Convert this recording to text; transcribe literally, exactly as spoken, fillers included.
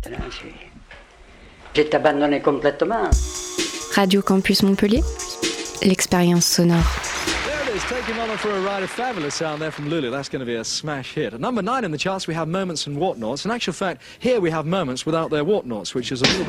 J'ai abandonné complètement. Radio Campus Montpellier, l'expérience sonore. Taking on for a ride, a fabulous sound there from Lulu. That's going to be a smash hit. At number nine in the charts, we have Moments and Whatnots. In actual fact, here we have Moments without their Whatnots, which is a little bit